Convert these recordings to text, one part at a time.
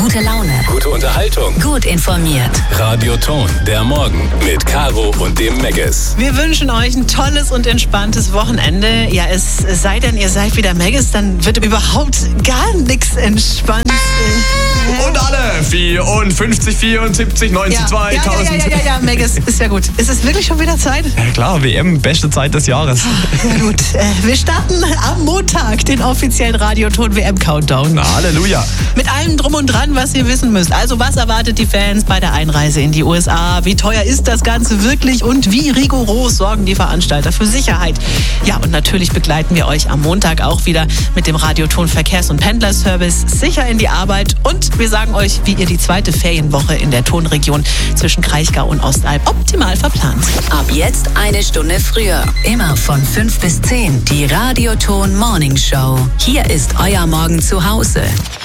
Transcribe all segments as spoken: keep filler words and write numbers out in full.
Gute Laune. Gute Unterhaltung. Gut informiert. Radio Ton, der Morgen mit Caro und dem Megis. Wir wünschen euch ein tolles und entspanntes Wochenende. Ja, es sei denn, ihr seid wieder Megis, dann wird überhaupt gar nichts entspannt. Und alle vierundfünfzig, vierundsiebzig, neunzig, Ja, zweitausend. ja, ja, ja, ja, ja, Megis, ist ja gut. Ist es wirklich schon wieder Zeit? Ja klar, W M, beste Zeit des Jahres. Ja gut, äh, wir starten am Montag den offiziellen Radioton W M-Countdown. Na, Halleluja. Mit allem drum und dran, was ihr wissen müsst. Also was erwartet die Fans bei der Einreise in die U S A? Wie teuer ist das Ganze wirklich? Und wie rigoros sorgen die Veranstalter für Sicherheit? Ja, und natürlich begleiten wir euch am Montag auch wieder mit dem Radioton Verkehrs- und Pendlerservice sicher in die Arbeit. Und wir sagen euch, wie ihr die zweite Ferienwoche in der Tonregion zwischen Kraichgau und Ostalb optimal verplant. Ab jetzt eine Stunde früher. Immer von fünf bis zehn. Die Radioton Morning Show. Hier ist euer Morgen zu Hause.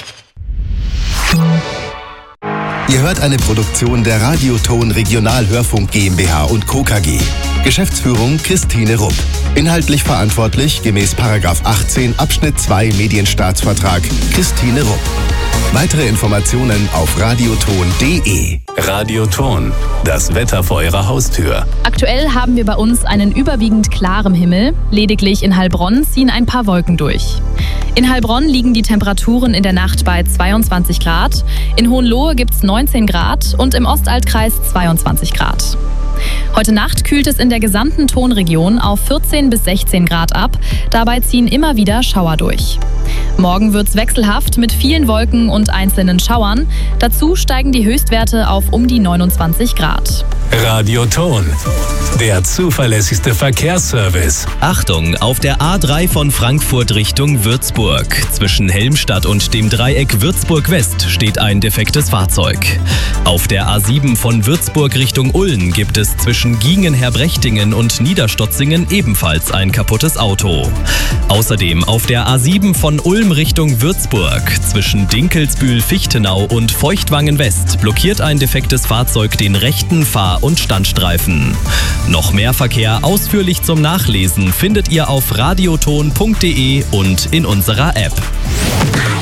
Ihr hört eine Produktion der Radioton Regionalhörfunk GmbH und Co. K G. Geschäftsführung Christine Rupp. Inhaltlich verantwortlich gemäß Paragraph achtzehn Abschnitt zwei Medienstaatsvertrag Christine Rupp. Weitere Informationen auf radioton punkt de. Radio Ton, das Wetter vor eurer Haustür. Aktuell haben wir bei uns einen überwiegend klaren Himmel. Lediglich in Heilbronn ziehen ein paar Wolken durch. In Heilbronn liegen die Temperaturen in der Nacht bei zweiundzwanzig Grad. In Hohenlohe gibt es neunzehn Grad und im Ostalbkreis zweiundzwanzig Grad. Heute Nacht kühlt es in der gesamten Tonregion auf vierzehn bis sechzehn Grad ab. Dabei ziehen immer wieder Schauer durch. Morgen wird's wechselhaft mit vielen Wolken und einzelnen Schauern. Dazu steigen die Höchstwerte auf um die neunundzwanzig Grad. Radio Ton, der zuverlässigste Verkehrsservice. Achtung, auf der A drei von Frankfurt Richtung Würzburg. Zwischen Helmstadt und dem Dreieck Würzburg West steht ein defektes Fahrzeug. Auf der A sieben von Würzburg Richtung Ulm gibt es zwischen Giengen-Herbrechtingen und Niederstotzingen ebenfalls ein kaputtes Auto. Außerdem auf der A sieben von Ulm Richtung Würzburg zwischen Dinkelsbühl-Fichtenau und Feuchtwangen West blockiert ein defektes Fahrzeug den rechten Fahr- und Standstreifen. Noch mehr Verkehr ausführlich zum Nachlesen findet ihr auf radioton punkt de und in unserer App.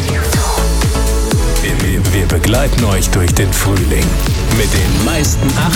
Wir, wir begleiten euch durch den Frühling mit den meisten